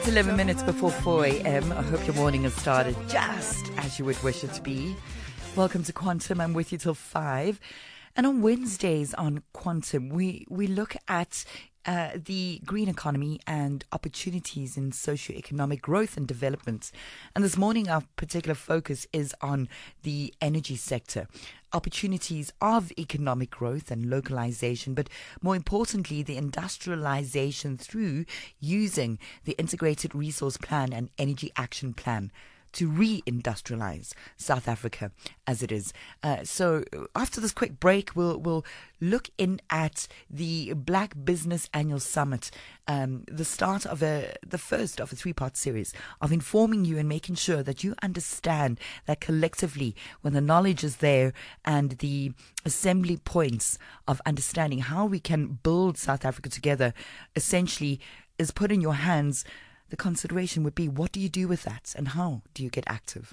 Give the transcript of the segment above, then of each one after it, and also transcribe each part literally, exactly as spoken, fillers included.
eleven minutes before four a.m. I hope your morning has started just as you would wish it to be. Welcome to Quantum. I'm with you till five. And on Wednesdays on Quantum, we, we look at uh, the green economy and opportunities in socio-economic growth and development. And this morning, our particular focus is on the energy sector. Opportunities of economic growth and localization, but more importantly, the industrialization through using the Integrated Resource Plan and Energy Action Plan to re-industrialize South Africa as it is. Uh, so after this quick break, we'll we'll look in at the Black Business Annual Summit, um, the start of a the first of a three-part series of informing you and making sure that you understand that collectively, when the knowledge is there and the assembly points of understanding how we can build South Africa together, essentially is put in your hands. The consideration would be, what do you do with that and how do you get active?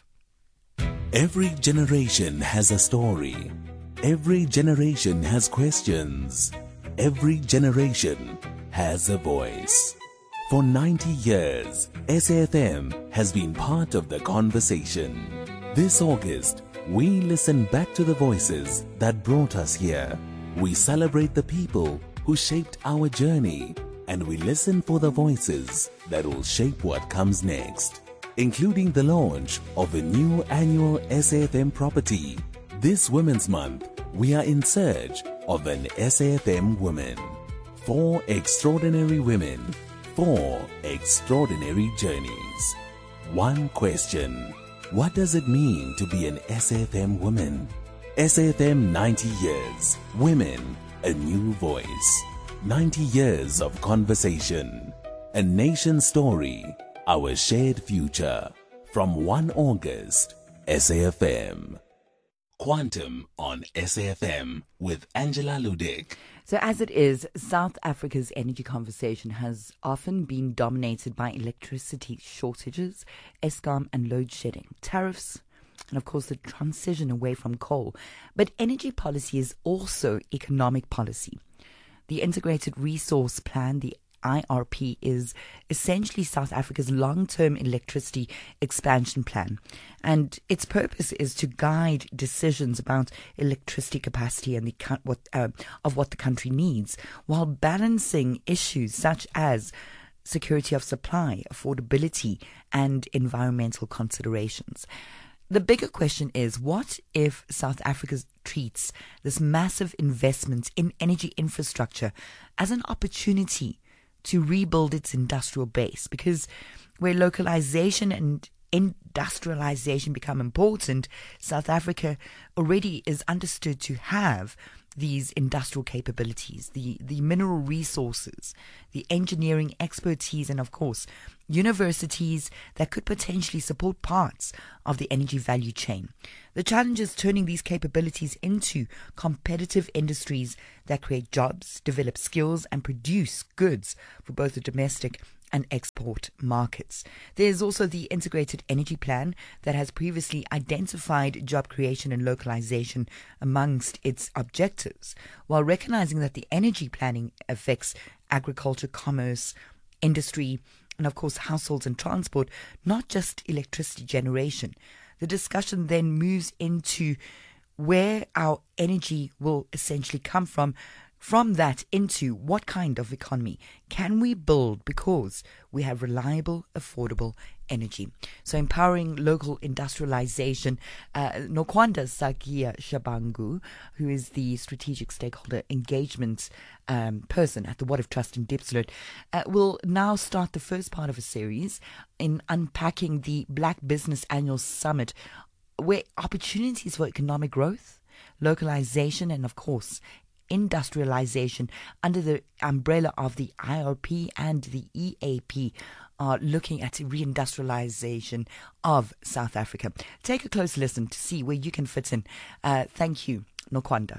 Every generation has a story. Every generation has questions. Every generation has a voice. For ninety years, S A F M has been part of the conversation. This August, we listen back to the voices that brought us here. We celebrate the people who shaped our journey. And we listen for the voices that will shape what comes next, including the launch of a new annual S A F M property. This Women's Month, we are in search of an S A F M woman. Four extraordinary women, four extraordinary journeys. One question: what does it mean to be an S A F M woman? S A F M ninety years, women, a new voice. ninety years of conversation, a nation story, our shared future. From first of August, S A F M. Quantum on S A F M with Angela Ludick. So as it is, South Africa's energy conversation has often been dominated by electricity shortages, Eskom and load shedding, tariffs, and of course the transition away from coal. But energy policy is also economic policy. The Integrated Resource Plan, the I R P, is essentially South Africa's long-term electricity expansion plan. And its purpose is to guide decisions about electricity capacity and the what uh, of what the country needs, while balancing issues such as security of supply, affordability, and environmental considerations. The bigger question is, what if South Africa treats this massive investment in energy infrastructure as an opportunity to rebuild its industrial base? Because where localization and industrialization become important, South Africa already is understood to have these industrial capabilities, the, the mineral resources, the engineering expertise, and of course, universities that could potentially support parts of the energy value chain. The challenge is turning these capabilities into competitive industries that create jobs, develop skills, and produce goods for both the domestic and export markets. There's also the Integrated Energy Plan that has previously identified job creation and localization amongst its objectives, while recognizing that the energy planning affects agriculture, commerce, industry, and of course households and transport, not just electricity generation. The discussion then moves into where our energy will essentially come from. From that into what kind of economy can we build because we have reliable, affordable energy. So empowering local industrialization, uh, Nokwanda Sakia Shabangu, who is the strategic stakeholder engagement um, person at the What If Trust in Diepsloot, uh, will now start the first part of a series in unpacking the Black Business Annual Summit, where opportunities for economic growth, localization, and of course industrialization under the umbrella of the I R P and the E A P are looking at reindustrialization of South Africa. Take a close listen to see where you can fit in. Uh, thank you, Nokwanda.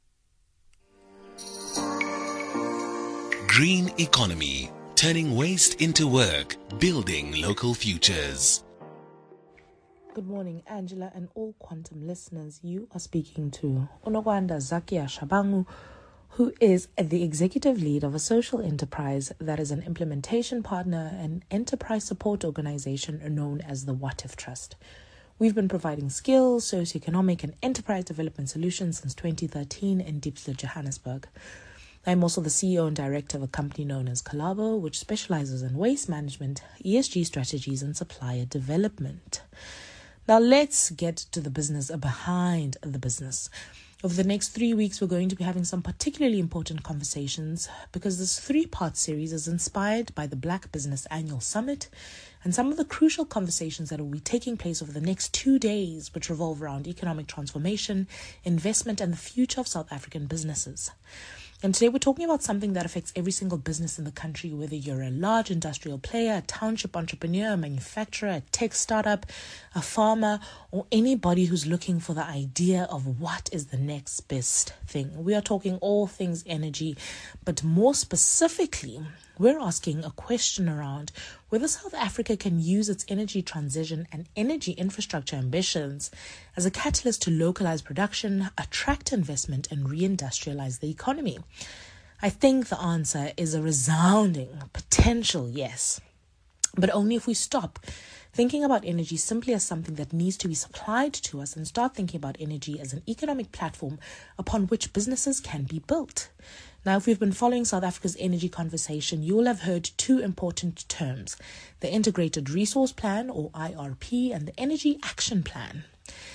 Green economy, turning waste into work, building local futures. Good morning, Angela and all Quantum listeners. You are speaking to Unokwanda Zakia Shabangu, who is the executive lead of a social enterprise that is an implementation partner and enterprise support organization known as the What If Trust. We've been providing skills, socioeconomic and enterprise development solutions since twenty thirteen in Diepsloot, Johannesburg. I'm also the C E O and director of a company known as Collabo, which specializes in waste management, E S G strategies, and supplier development. Now let's get to the business behind the business. Over the next three weeks, we're going to be having some particularly important conversations because this three-part series is inspired by the Black Business Annual Summit and some of the crucial conversations that will be taking place over the next two days, which revolve around economic transformation, investment, and the future of South African businesses. And today we're talking about something that affects every single business in the country, whether you're a large industrial player, a township entrepreneur, a manufacturer, a tech startup, a farmer, or anybody who's looking for the idea of what is the next best thing. We are talking all things energy, but more specifically, we're asking a question around whether South Africa can use its energy transition and energy infrastructure ambitions as a catalyst to localize production, attract investment, and reindustrialize the economy. I think the answer is a resounding potential yes, but only if we stop thinking about energy simply as something that needs to be supplied to us and start thinking about energy as an economic platform upon which businesses can be built. Now, if you've been following South Africa's energy conversation, you will have heard two important terms: the Integrated Resource Plan, or I R P, and the Energy Action Plan.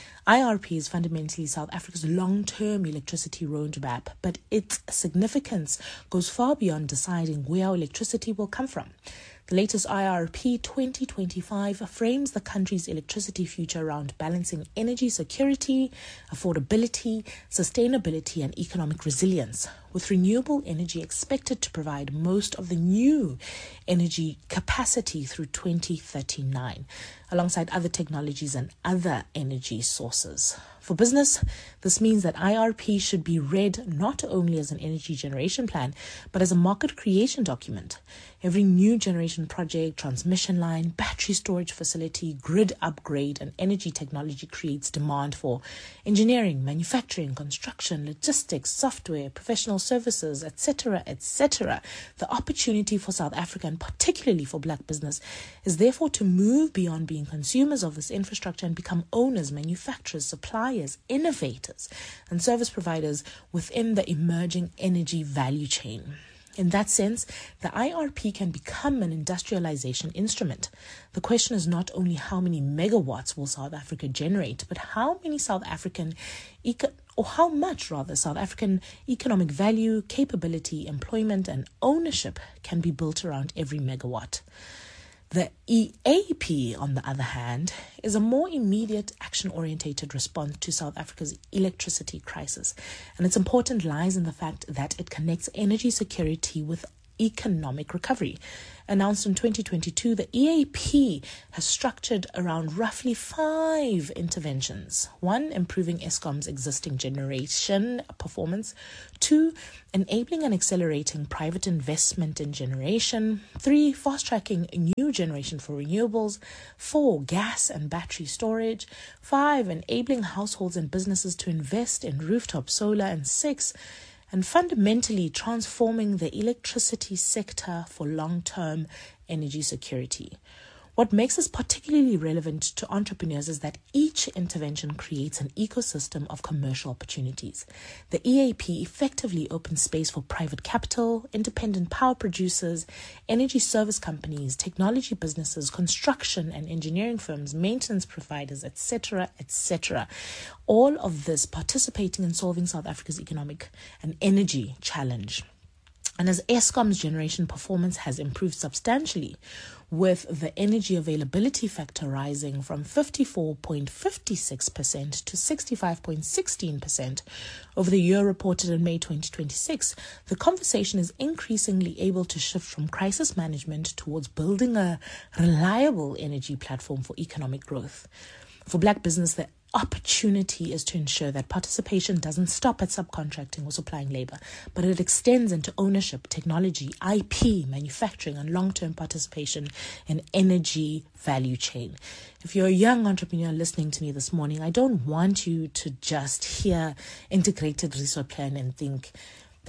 I R P is fundamentally South Africa's long-term electricity roadmap, but its significance goes far beyond deciding where our electricity will come from. The latest I R P twenty twenty-five frames the country's electricity future around balancing energy security, affordability, sustainability, and economic resilience, with renewable energy expected to provide most of the new energy capacity through twenty thirty-nine, alongside other technologies and other energy sources. For business, this means that I R P should be read not only as an energy generation plan, but as a market creation document. Every new generation project, transmission line, battery storage facility, grid upgrade, and energy technology creates demand for engineering, manufacturing, construction, logistics, software, professional services, et cetera, et cetera. The opportunity for South Africa, and particularly for Black business, is therefore to move beyond being consumers of this infrastructure and become owners, manufacturers, suppliers, innovators, and service providers within the emerging energy value chain. In that sense, the I R P can become an industrialization instrument. The question is not only how many megawatts will South Africa generate, but how many South African, eco- or how much rather, South African economic value, capability, employment, and ownership can be built around every megawatt. The E A P, on the other hand, is a more immediate action-orientated response to South Africa's electricity crisis, and its importance lies in the fact that it connects energy security with economic recovery. Announced in twenty twenty-two, the E A P has structured around roughly five interventions. One, improving Eskom's existing generation performance. Two, enabling and accelerating private investment in generation. Three, fast-tracking new generation for renewables. Four, gas and battery storage. Five, enabling households and businesses to invest in rooftop solar. And six, and fundamentally transforming the electricity sector for long-term energy security. What makes this particularly relevant to entrepreneurs is that each intervention creates an ecosystem of commercial opportunities. The E A P effectively opens space for private capital, independent power producers, energy service companies, technology businesses, construction and engineering firms, maintenance providers, et cetera, et cetera. All of this participating in solving South Africa's economic and energy challenge. And as Eskom's generation performance has improved substantially, with the energy availability factor rising from fifty-four point five six percent to sixty-five point one six percent over the year reported in May twenty twenty-six, the conversation is increasingly able to shift from crisis management towards building a reliable energy platform for economic growth. For Black business, the opportunity is to ensure that participation doesn't stop at subcontracting or supplying labor, but it extends into ownership, technology, I P, manufacturing, and long-term participation in energy value chain. If you're a young entrepreneur listening to me this morning, I don't want you to just hear integrated resource plan and think,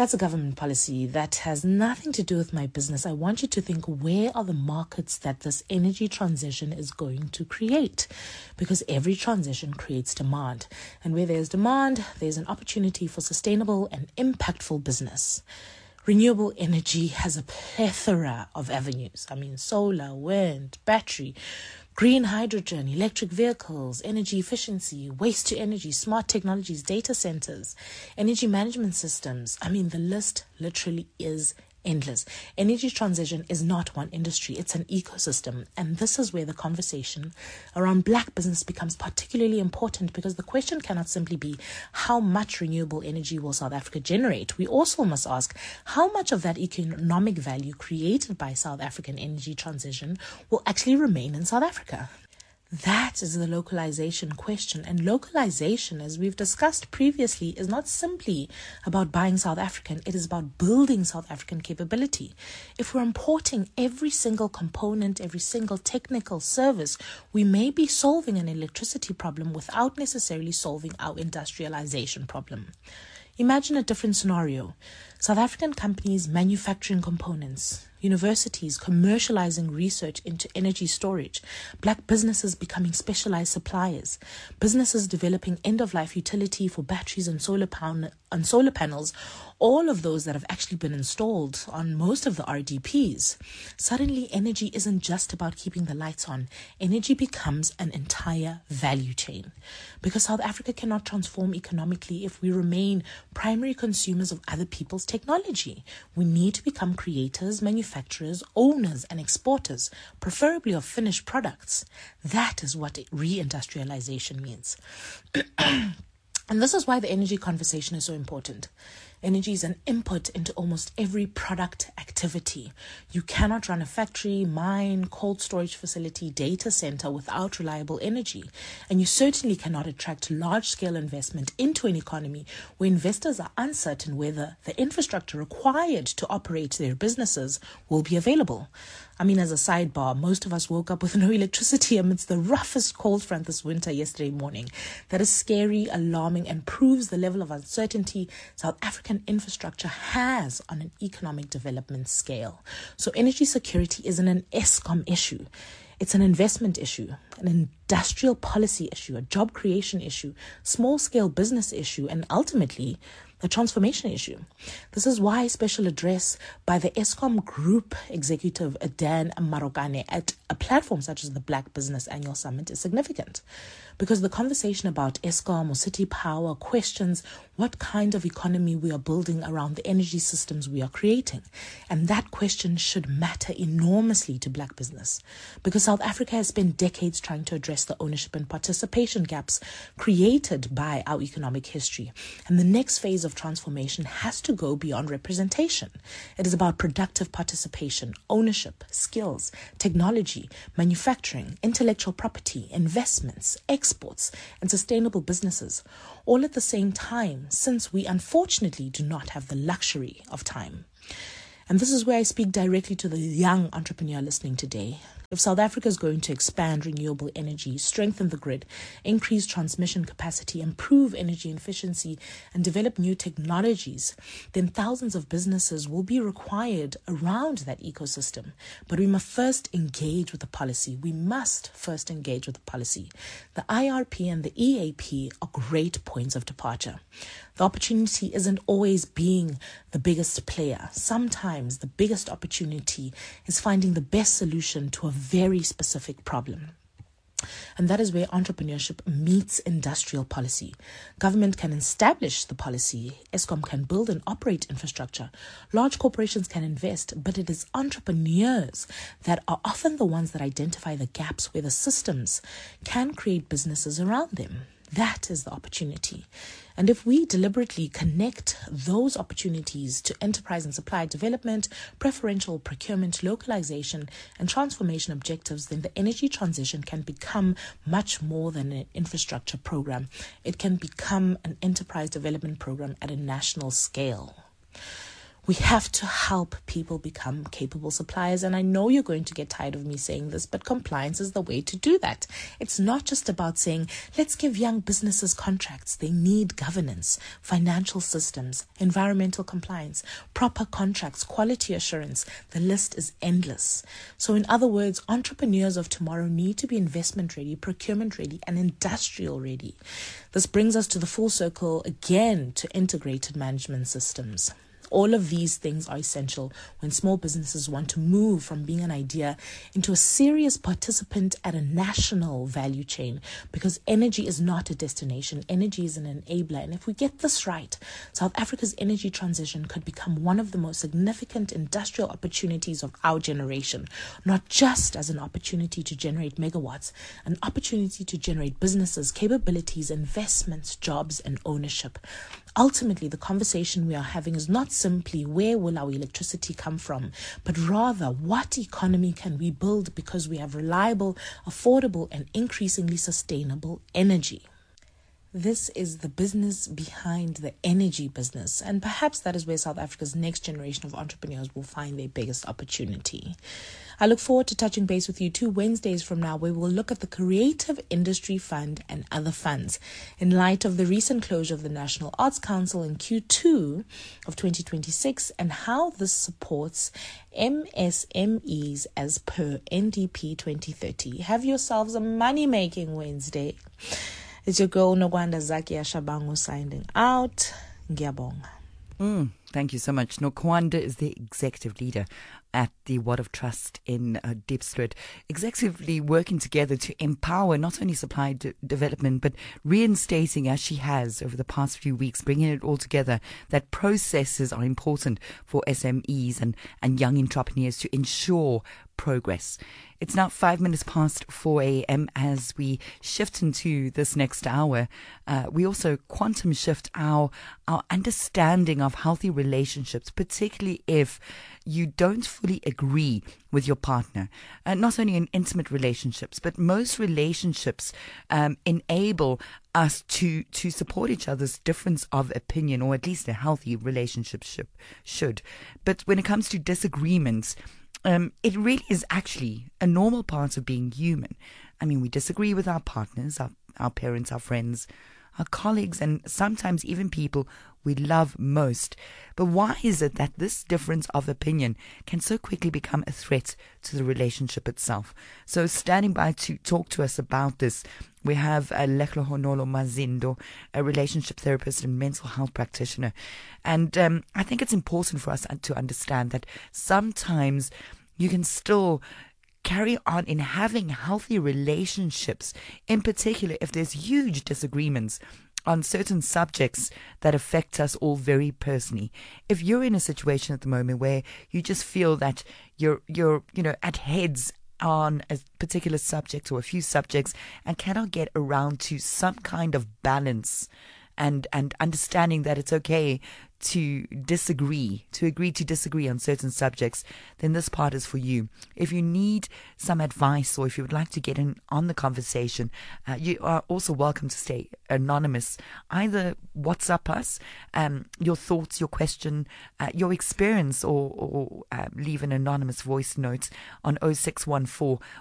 That's a government policy that has nothing to do with my business. I want you to think, where are the markets that this energy transition is going to create? Because every transition creates demand. And where there's demand, there's an opportunity for sustainable and impactful business. Renewable energy has a plethora of avenues. I mean, solar, wind, battery, green hydrogen, electric vehicles, energy efficiency, waste to energy, smart technologies, data centers, energy management systems. I mean, the list literally is endless. Energy transition is not one industry, it's an ecosystem. And this is where the conversation around black business becomes particularly important, because the question cannot simply be how much renewable energy will South Africa generate. We also must ask how much of that economic value created by South African energy transition will actually remain in South Africa. That is the localization question. And localization, as we've discussed previously, is not simply about buying South African. It is about building South African capability. If we're importing every single component, every single technical service, we may be solving an electricity problem without necessarily solving our industrialization problem. Imagine a different scenario. South African companies manufacturing components, universities commercializing research into energy storage, black businesses becoming specialized suppliers, businesses developing end-of-life utility for batteries and solar, pan- and solar panels, all of those that have actually been installed on most of the R D Ps. Suddenly, energy isn't just about keeping the lights on. Energy becomes an entire value chain. Because South Africa cannot transform economically if we remain primary consumers of other people's technology. We need to become creators, manufacturers, owners, and exporters, preferably of finished products. That is what reindustrialization means. And this is why the energy conversation is so important. Energy is an input into almost every product activity. You cannot run a factory, mine, cold storage facility, data center without reliable energy. And you certainly cannot attract large-scale investment into an economy where investors are uncertain whether the infrastructure required to operate their businesses will be available. I mean, as a sidebar, most of us woke up with no electricity amidst the roughest cold front this winter yesterday morning. That is scary, alarming, and proves the level of uncertainty South African infrastructure has on an economic development scale. So energy security isn't an Eskom issue. It's an investment issue, an industrial policy issue, a job creation issue, small-scale business issue, and ultimately a transformation issue. This is why a special address by the Eskom Group Executive Dan Marokane at a platform such as the Black Business Annual Summit is significant, because the conversation about Eskom or city power questions what kind of economy we are building around the energy systems we are creating. And that question should matter enormously to black business, because South Africa has spent decades trying to address the ownership and participation gaps created by our economic history. And the next phase of transformation has to go beyond representation. It is about productive participation, ownership, skills, technology, manufacturing, intellectual property, investments, exports, and sustainable businesses, all at the same time, since we unfortunately do not have the luxury of time. And this is where I speak directly to the young entrepreneur listening today. If South Africa is going to expand renewable energy, strengthen the grid, increase transmission capacity, improve energy efficiency, and develop new technologies, then thousands of businesses will be required around that ecosystem. But we must first engage with the policy. We must first engage with the policy. The I R P and the E A P are great points of departure. The opportunity isn't always being the biggest player. Sometimes the biggest opportunity is finding the best solution to a very specific problem. And that is where entrepreneurship meets industrial policy. Government can establish the policy. Eskom can build and operate infrastructure. Large corporations can invest, but it is entrepreneurs that are often the ones that identify the gaps where the systems can create businesses around them. That is the opportunity. And if we deliberately connect those opportunities to enterprise and supply development, preferential procurement, localization, and transformation objectives, then the energy transition can become much more than an infrastructure program. It can become an enterprise development program at a national scale. We have to help people become capable suppliers. And I know you're going to get tired of me saying this, but compliance is the way to do that. It's not just about saying, let's give young businesses contracts. They need governance, financial systems, environmental compliance, proper contracts, quality assurance. The list is endless. So in other words, entrepreneurs of tomorrow need to be investment ready, procurement ready, and industrial ready. This brings us to the full circle again to integrated management systems. All of these things are essential when small businesses want to move from being an idea into a serious participant at a national value chain, because energy is not a destination. Energy is an enabler. And if we get this right, South Africa's energy transition could become one of the most significant industrial opportunities of our generation, not just as an opportunity to generate megawatts, an opportunity to generate businesses, capabilities, investments, jobs, and ownership. Ultimately, the conversation we are having is not simply where will our electricity come from, but rather what economy can we build because we have reliable, affordable, and increasingly sustainable energy. This is the business behind the energy business, and perhaps that is where South Africa's next generation of entrepreneurs will find their biggest opportunity. I look forward to touching base with you two Wednesdays from now, where we'll look at the Creative Industry Fund and other funds in light of the recent closure of the National Arts Council in Q two of twenty twenty-six and how this supports M S M Es as per N D P twenty thirty. Have yourselves a money-making Wednesday. It's your girl, Nogwanda Zakia Shabangu, signing out. Ngiyabonga. Mm, thank you so much. Nokwanda is the executive leader at the Watt of Trust in uh, Diepsloot, executively working together to empower not only supply de- development, but reinstating, as she has over the past few weeks, bringing it all together, that processes are important for S M Es and, and young entrepreneurs to ensure progress. It's now five minutes past four a.m. as we shift into this next hour. Uh, we also quantum shift our our understanding of healthy relationships, particularly if you don't fully agree with your partner. Uh, not only in intimate relationships, but most relationships um, enable us to to support each other's difference of opinion, or at least a healthy relationship should. should. But when it comes to disagreements, Um, it really is actually a normal part of being human. I mean, we disagree with our partners, our, our parents, our friends, our colleagues, and sometimes even people we love most. But why is it that this difference of opinion can so quickly become a threat to the relationship itself? So standing by to talk to us about this, we have uh, Lehlohonolo Mazindo, a relationship therapist and mental health practitioner. And um, I think it's important for us to understand that sometimes you can still carry on in having healthy relationships, in particular if there's huge disagreements on certain subjects that affect us all very personally. If you're in a situation at the moment where you just feel that you're, you're, you know, at heads on a particular subject or a few subjects and cannot get around to some kind of balance and, and understanding that it's okay to disagree, to agree to disagree on certain subjects, then this part is for you. If you need some advice or if you would like to get in on the conversation, uh, you are also welcome to stay anonymous. Either WhatsApp us um, your thoughts, your question, uh, your experience, or, or uh, leave an anonymous voice note on oh six one four,